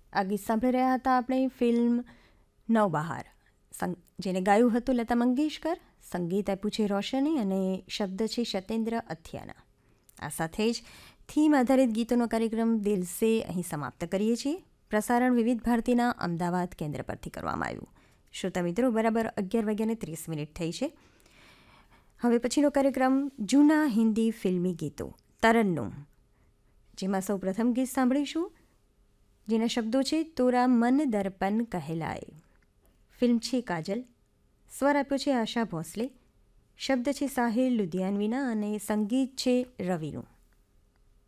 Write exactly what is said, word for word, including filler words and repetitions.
આ ગીત સાંભળી રહ્યા હતા આપણે ફિલ્મ નવબહાર, જેને ગાયું હતું લતા મંગેશકર, સંગીત આપ્યું છે રોશની અને શબ્દ છે સત્યેન્દ્ર અથિયાના. આ સાથે જ થીમ આધારિત ગીતોનો કાર્યક્રમ દિલ સે અહીં સમાપ્ત કરીએ છીએ. પ્રસારણ વિવિધ ભારતીના અમદાવાદ કેન્દ્ર પરથી કરવામાં આવ્યું. શ્રોતા મિત્રો, બરાબર અગિયાર વાગ્યાને ત્રીસ મિનિટ થઈ છે. હવે પછીનો કાર્યક્રમ જૂના હિન્દી ફિલ્મી ગીતો તરન્નુમ, જેમાં સૌ પ્રથમ ગીત સાંભળીશું જેના શબ્દો છે તોરા મન દર્પણ કહેલાય. ફિલ્મ છે કાજલ, સ્વર આપ્યો છે આશા ભોંસલે, શબ્દ છે સાહિલ લુધિયાનવીના અને સંગીત છે રવિનું.